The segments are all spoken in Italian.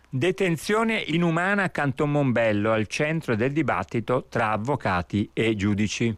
Detenzione inumana a Canton Mombello, al centro del dibattito tra avvocati e giudici.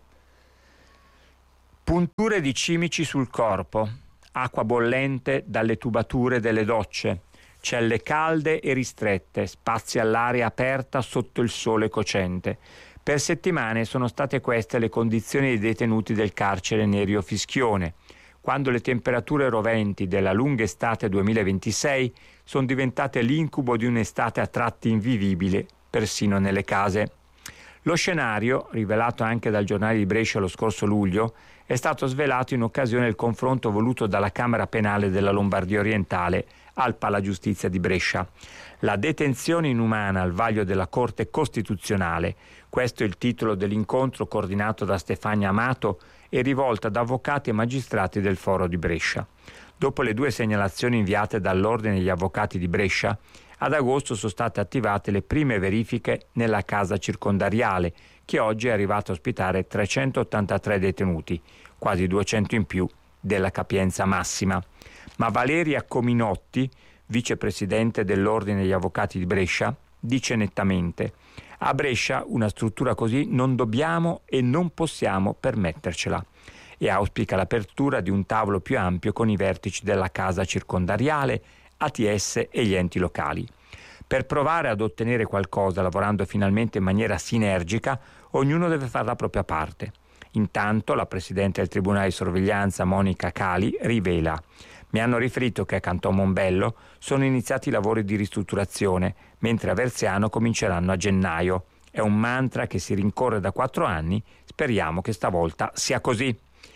Punture di cimici sul corpo, acqua bollente dalle tubature delle docce, celle calde e ristrette, spazi all'aria aperta sotto il sole cocente. Per settimane sono state queste le condizioni dei detenuti del carcere Nerio Fischione, quando le temperature roventi della lunga estate 2026 sono diventate l'incubo di un'estate a tratti invivibile, persino nelle case. Lo scenario, rivelato anche dal giornale di Brescia lo scorso luglio, è stato svelato in occasione del confronto voluto dalla Camera Penale della Lombardia Orientale al Palagiustizia di Brescia. La detenzione inumana al vaglio della Corte Costituzionale, questo è il titolo dell'incontro coordinato da Stefania Amato e rivolta ad avvocati e magistrati del Foro di Brescia. Dopo le 2 segnalazioni inviate dall'Ordine degli Avvocati di Brescia, ad agosto sono state attivate le prime verifiche nella casa circondariale, che oggi è arrivata a ospitare 383 detenuti, quasi 200 in più della capienza massima. Ma Valeria Cominotti, vicepresidente dell'Ordine degli Avvocati di Brescia, dice nettamente: a Brescia una struttura così non dobbiamo e non possiamo permettercela, e auspica l'apertura di un tavolo più ampio con i vertici della casa circondariale, ATS e gli enti locali. Per provare ad ottenere qualcosa, lavorando finalmente in maniera sinergica, ognuno deve fare la propria parte. Intanto la Presidente del Tribunale di Sorveglianza, Monica Cali, rivela: mi hanno riferito che a Canton Mombello sono iniziati i lavori di ristrutturazione, mentre a Verziano cominceranno a gennaio. È un mantra che si rincorre da 4 anni, speriamo che stavolta sia così.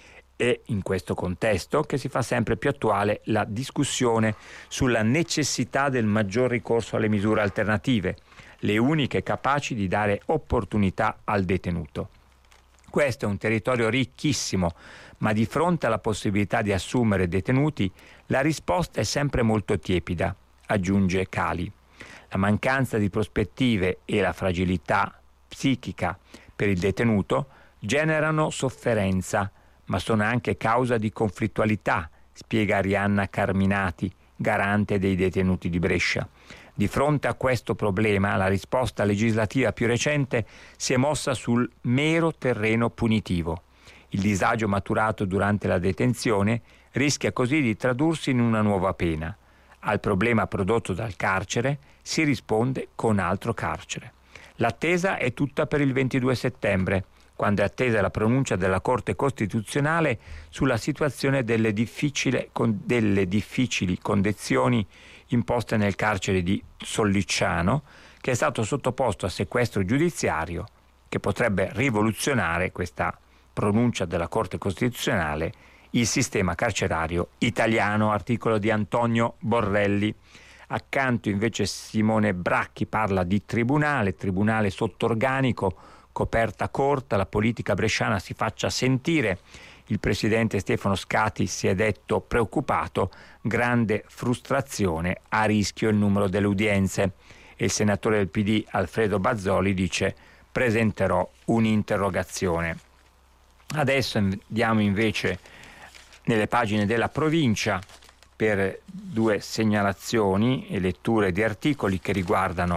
È in questo contesto che si fa sempre più attuale la discussione sulla necessità del maggior ricorso alle misure alternative, le uniche capaci di dare opportunità al detenuto. Questo è un territorio ricchissimo, ma di fronte alla possibilità di assumere detenuti, la risposta è sempre molto tiepida, aggiunge Cali. La mancanza di prospettive e la fragilità psichica per il detenuto generano sofferenza, ma sono anche causa di conflittualità, spiega Arianna Carminati, garante dei detenuti di Brescia. Di fronte a questo problema, la risposta legislativa più recente si è mossa sul mero terreno punitivo. Il disagio maturato durante la detenzione rischia così di tradursi in una nuova pena. Al problema prodotto dal carcere si risponde con altro carcere. L'attesa è tutta per il 22 settembre, quando è attesa la pronuncia della Corte Costituzionale sulla situazione delle difficili condizioni imposte nel carcere di Sollicciano, che è stato sottoposto a sequestro giudiziario, che potrebbe rivoluzionare, questa pronuncia della Corte Costituzionale, il sistema carcerario italiano. Articolo di Antonio Borrelli. Accanto invece Simone Bracchi parla di tribunale sotto organico, coperta corta, la politica bresciana si faccia sentire. Il presidente Stefano Scati si è detto preoccupato, grande frustrazione, a rischio il numero delle udienze. E il senatore del PD Alfredo Bazzoli dice: presenterò un'interrogazione. Adesso andiamo invece nelle pagine della provincia per 2 segnalazioni e letture di articoli che riguardano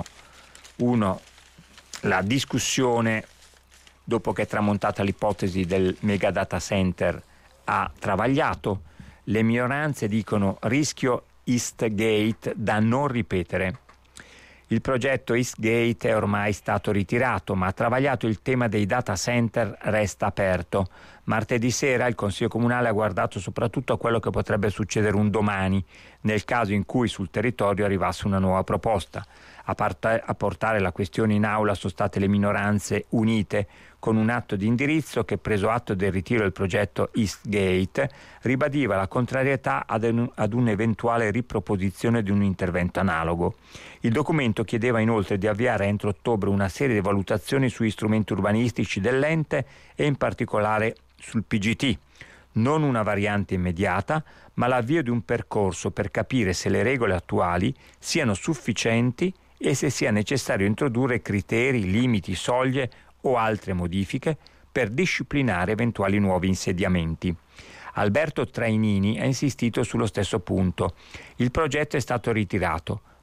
la discussione dopo che è tramontata l'ipotesi del mega data center a Travagliato. Le minoranze dicono rischio Eastgate da non ripetere. Il progetto Eastgate è ormai stato ritirato, ma a Travagliato il tema dei data center resta aperto. Martedì sera il Consiglio Comunale ha guardato soprattutto a quello che potrebbe succedere un domani, nel caso in cui sul territorio arrivasse una nuova proposta. A portare la questione in aula sono state le minoranze unite, con un atto di indirizzo che, preso atto del ritiro del progetto Eastgate, ribadiva la contrarietà ad un'eventuale riproposizione di un intervento analogo. Il documento chiedeva inoltre di avviare entro ottobre una serie di valutazioni sugli strumenti urbanistici dell'ente e in particolare sul PGT. Non una variante immediata, ma l'avvio di un percorso per capire se le regole attuali siano sufficienti e se sia necessario introdurre criteri, limiti, soglie o altre modifiche per disciplinare eventuali nuovi insediamenti. Alberto Trainini ha insistito sullo stesso punto. Il progetto è stato ritirato,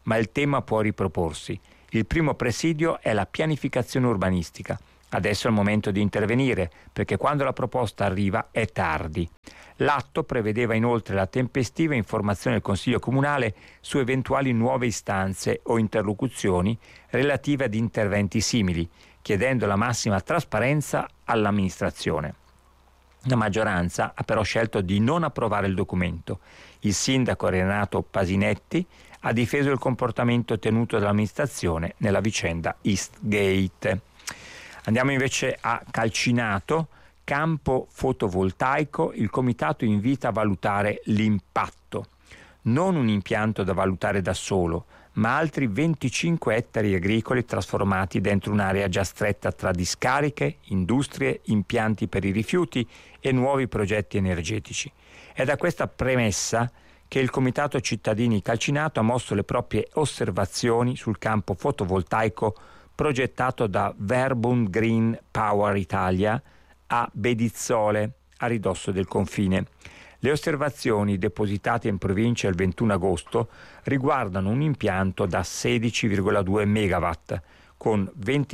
ma il tema può riproporsi. Il primo presidio è la pianificazione urbanistica. Adesso è il momento di intervenire, perché quando la proposta arriva è tardi. L'atto prevedeva inoltre la tempestiva informazione del Consiglio Comunale su eventuali nuove istanze o interlocuzioni relative ad interventi simili, chiedendo la massima trasparenza all'amministrazione. La maggioranza ha però scelto di non approvare il documento. Il sindaco Renato Pasinetti ha difeso il comportamento tenuto dall'amministrazione nella vicenda Eastgate. Andiamo invece a Calcinato, campo fotovoltaico. Il comitato invita a valutare l'impatto. Non un impianto da valutare da solo, ma altri 25 ettari agricoli trasformati dentro un'area già stretta tra discariche, industrie, impianti per i rifiuti e nuovi progetti energetici. È da questa premessa che il Comitato Cittadini Calcinato ha mosso le proprie osservazioni sul campo fotovoltaico progettato da Verbund Green Power Italia a Bedizzole, a ridosso del confine. Le osservazioni depositate in provincia il 21 agosto riguardano un impianto da 16,2 MW con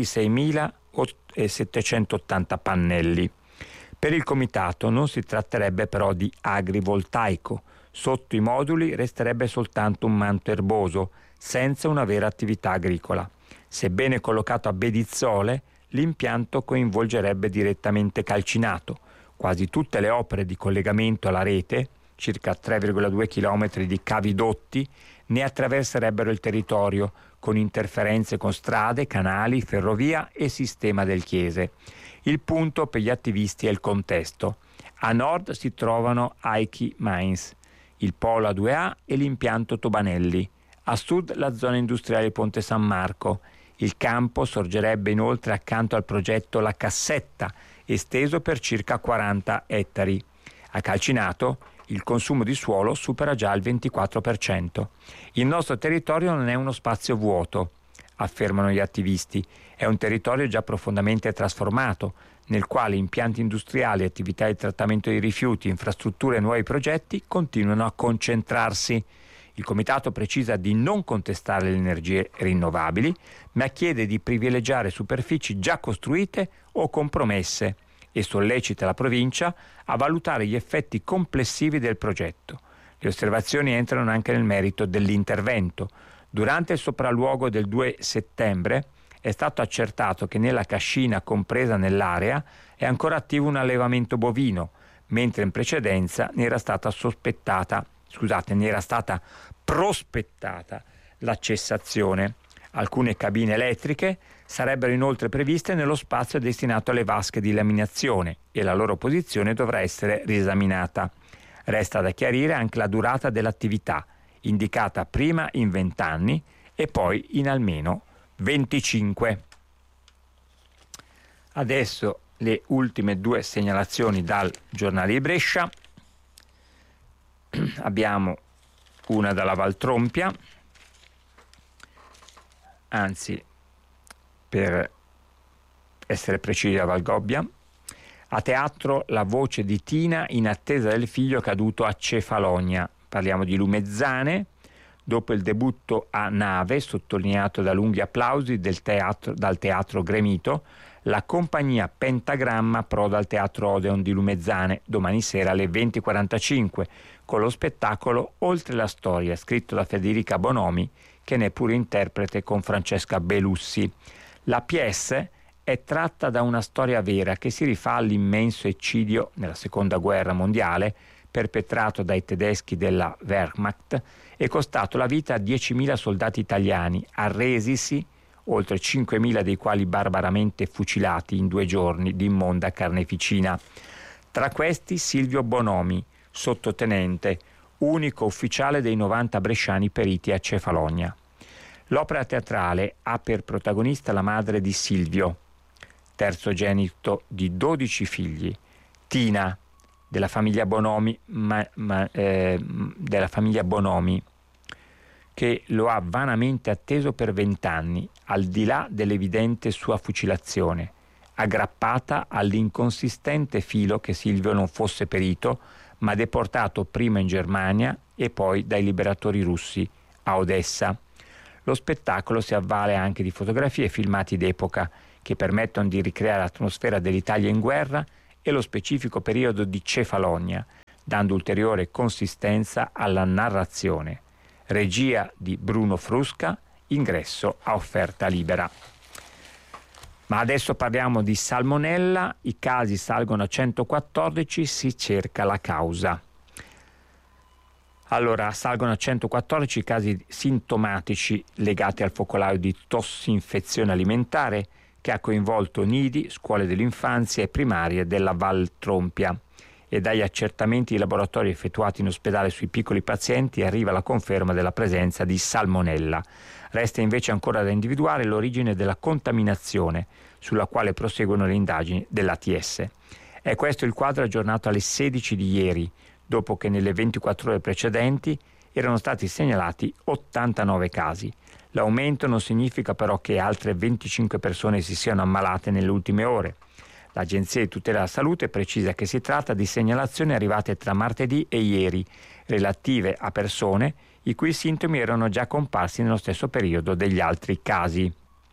26.780 pannelli. Per il comitato non si tratterebbe però di agrivoltaico. Sotto i moduli resterebbe soltanto un manto erboso, senza una vera attività agricola. Sebbene collocato a Bedizzole, l'impianto coinvolgerebbe direttamente Calcinato. Quasi tutte le opere di collegamento alla rete, circa 3,2 km di cavi dotti, ne attraverserebbero il territorio, con interferenze con strade, canali, ferrovia e sistema del Chiese. Il punto per gli attivisti è il contesto. A nord si trovano Aichi Mines, il polo A2A e l'impianto Tobanelli. A sud la zona industriale Ponte San Marco. Il campo sorgerebbe inoltre accanto al progetto La Cassetta, esteso per circa 40 ettari. A Calcinato il consumo di suolo supera già il 24%. Il nostro territorio non è uno spazio vuoto, affermano gli attivisti. È un territorio già profondamente trasformato, nel quale impianti industriali, attività di trattamento dei rifiuti, infrastrutture e nuovi progetti continuano a concentrarsi. Il Comitato precisa di non contestare le energie rinnovabili, ma chiede di privilegiare superfici già costruite o compromesse e sollecita la provincia a valutare gli effetti complessivi del progetto. Le osservazioni entrano anche nel merito dell'intervento. Durante il sopralluogo del 2 settembre è stato accertato che nella cascina compresa nell'area è ancora attivo un allevamento bovino, mentre in precedenza ne era stata prospettata la cessazione. Alcune cabine elettriche sarebbero inoltre previste nello spazio destinato alle vasche di laminazione e la loro posizione dovrà essere riesaminata. Resta da chiarire anche la durata dell'attività, indicata prima in 20 anni e poi in almeno 25. Adesso le ultime due segnalazioni dal Giornale di Brescia. Abbiamo una dalla Valtrompia, anzi per essere precisi a Valgobbia. A teatro La voce di Tina in attesa del figlio caduto a Cefalonia. Parliamo di Lumezzane. Dopo il debutto a Nave, sottolineato da lunghi applausi dal teatro gremito, la compagnia Pentagramma approda al Teatro Odeon di Lumezzane domani sera alle 20:45 con lo spettacolo Oltre la storia, scritto da Federica Bonomi, che ne è pure interprete con Francesca Belussi. La pièce è tratta da una storia vera che si rifà all'immenso eccidio nella Seconda Guerra Mondiale perpetrato dai tedeschi della Wehrmacht e costato la vita a 10.000 soldati italiani, arresisi, oltre 5.000 dei quali barbaramente fucilati in 2 giorni di immonda carneficina. Tra questi Silvio Bonomi, sottotenente, unico ufficiale dei 90 bresciani periti a Cefalonia. L'opera teatrale ha per protagonista la madre di Silvio, terzogenito di 12 figli, Tina, della famiglia Bonomi, che lo ha vanamente atteso per 20 anni, al di là dell'evidente sua fucilazione, aggrappata all'inconsistente filo che Silvio non fosse perito, ma deportato prima in Germania e poi dai liberatori russi a Odessa. Lo spettacolo si avvale anche di fotografie e filmati d'epoca che permettono di ricreare l'atmosfera dell'Italia in guerra e lo specifico periodo di Cefalonia, dando ulteriore consistenza alla narrazione. Regia di Bruno Frusca, ingresso a offerta libera. Ma adesso parliamo di salmonella, i casi salgono a 114, si cerca la causa. Allora, salgono a 114 i casi sintomatici legati al focolaio di tossinfezione alimentare che ha coinvolto nidi, scuole dell'infanzia e primarie della Val Trompia, e dagli accertamenti di laboratorio effettuati in ospedale sui piccoli pazienti arriva la conferma della presenza di salmonella. Resta invece ancora da individuare l'origine della contaminazione, sulla quale proseguono le indagini dell'ATS. È questo il quadro aggiornato alle 16 di ieri, dopo che nelle 24 ore precedenti erano stati segnalati 89 casi. L'aumento non significa però che altre 25 persone si siano ammalate nelle ultime ore. L'Agenzia di tutela della salute precisa che si tratta di segnalazioni arrivate tra martedì e ieri, relative a persone i cui sintomi erano già comparsi nello stesso periodo degli altri casi.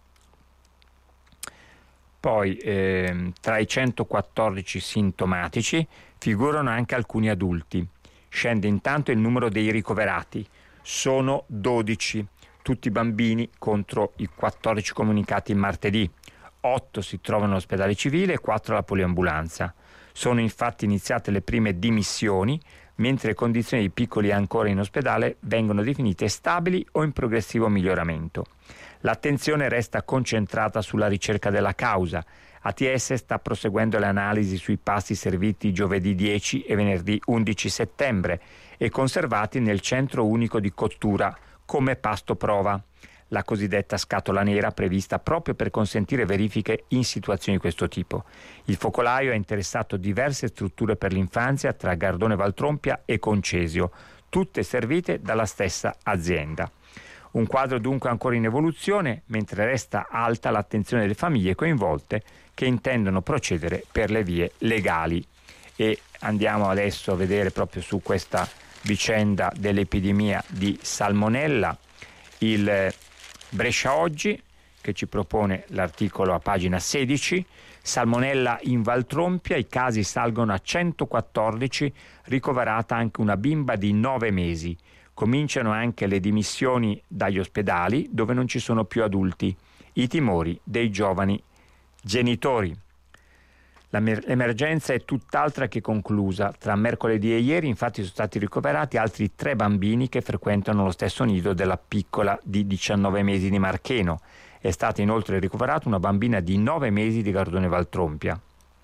Poi tra i 114 sintomatici figurano anche alcuni adulti. Scende intanto il numero dei ricoverati. Sono 12, tutti bambini contro i 14 comunicati martedì. 8 si trovano all'ospedale civile e 4 alla poliambulanza. Sono infatti iniziate le prime dimissioni, mentre le condizioni dei piccoli ancora in ospedale vengono definite stabili o in progressivo miglioramento. L'attenzione resta concentrata sulla ricerca della causa. ATS sta proseguendo le analisi sui pasti serviti giovedì 10 e venerdì 11 settembre e conservati nel centro unico di cottura come pasto prova, la cosiddetta scatola nera prevista proprio per consentire verifiche in situazioni di questo tipo. Il focolaio ha interessato diverse strutture per l'infanzia tra Gardone Valtrompia e Concesio, tutte servite dalla stessa azienda. Un quadro dunque ancora in evoluzione, mentre resta alta l'attenzione delle famiglie coinvolte che intendono procedere per le vie legali. E andiamo adesso a vedere proprio su questa vicenda dell'epidemia di salmonella il Brescia Oggi, che ci propone l'articolo a pagina 16. Salmonella in Valtrompia, i casi salgono a 114, ricoverata anche una bimba di 9 mesi. Cominciano anche le dimissioni dagli ospedali dove non ci sono più adulti, i timori dei giovani genitori. L'emergenza è tutt'altra che conclusa. Tra mercoledì e ieri infatti sono stati ricoverati altri 3 bambini che frequentano lo stesso nido della piccola di 19 mesi di Marcheno. È stata inoltre ricoverata una bambina di 9 mesi di Gardone Valtrompia.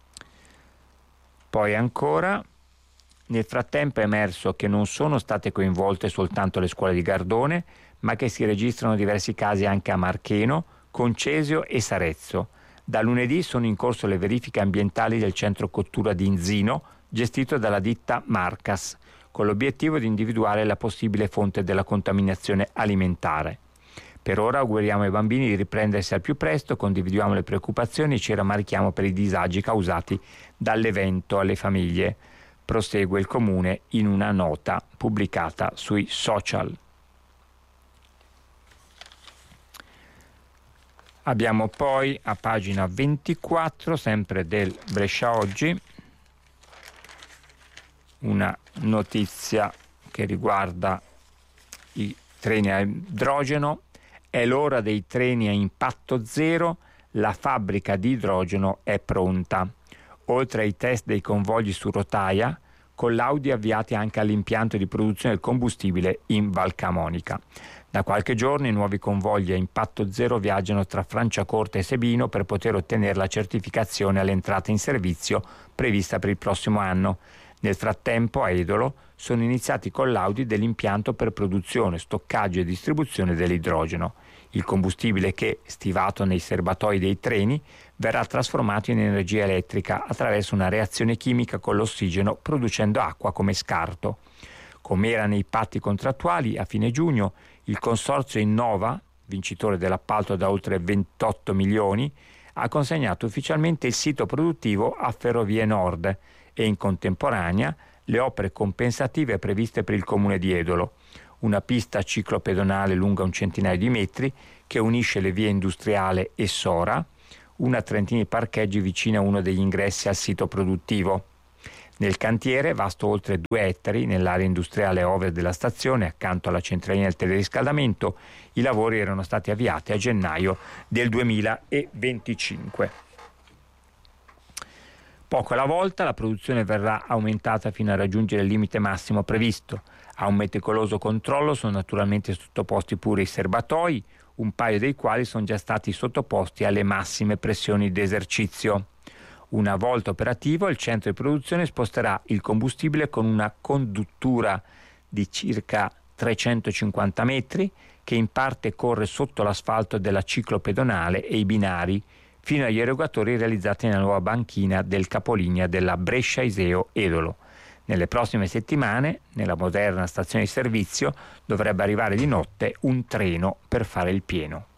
Poi ancora, nel frattempo è emerso che non sono state coinvolte soltanto le scuole di Gardone, ma che si registrano diversi casi anche a Marcheno, Concesio e Sarezzo. Da lunedì sono in corso le verifiche ambientali del centro cottura di Inzino, gestito dalla ditta Marcas, con l'obiettivo di individuare la possibile fonte della contaminazione alimentare. Per ora auguriamo ai bambini di riprendersi al più presto, condividiamo le preoccupazioni e ci rammarichiamo per i disagi causati dall'evento alle famiglie. Prosegue il Comune in una nota pubblicata sui social. Abbiamo poi a pagina 24, sempre del Brescia Oggi, una notizia che riguarda i treni a idrogeno. È l'ora dei treni a impatto zero, la fabbrica di idrogeno è pronta. Oltre ai test dei convogli su rotaia, collaudi avviati anche all'impianto di produzione del combustibile in Val Camonica. Da qualche giorno i nuovi convogli a impatto zero viaggiano tra Franciacorta e Sebino per poter ottenere la certificazione all'entrata in servizio prevista per il prossimo anno. Nel frattempo a Edolo sono iniziati i collaudi dell'impianto per produzione, stoccaggio e distribuzione dell'idrogeno. Il combustibile che, stivato nei serbatoi dei treni, verrà trasformato in energia elettrica attraverso una reazione chimica con l'ossigeno, producendo acqua come scarto. Come era nei patti contrattuali, a fine giugno il consorzio Innova, vincitore dell'appalto da oltre 28 milioni, ha consegnato ufficialmente il sito produttivo a Ferrovie Nord e in contemporanea le opere compensative previste per il comune di Edolo. una pista ciclopedonale lunga un centinaio di metri che unisce le vie Industriale e Sora, una trentina di parcheggi vicino a uno degli ingressi al sito produttivo. Nel cantiere, vasto oltre 2 ettari, nell'area industriale a ovest della stazione, accanto alla centralina del teleriscaldamento, i lavori erano stati avviati a gennaio del 2025. Poco alla volta la produzione verrà aumentata fino a raggiungere il limite massimo previsto. A un meticoloso controllo sono naturalmente sottoposti pure i serbatoi, un paio dei quali sono già stati sottoposti alle massime pressioni d'esercizio. Una volta operativo, il centro di produzione sposterà il combustibile con una conduttura di circa 350 metri che in parte corre sotto l'asfalto della ciclopedonale e i binari fino agli erogatori realizzati nella nuova banchina del capolinea della Brescia-Iseo-Edolo. Nelle prossime settimane, nella moderna stazione di servizio, dovrebbe arrivare di notte un treno per fare il pieno.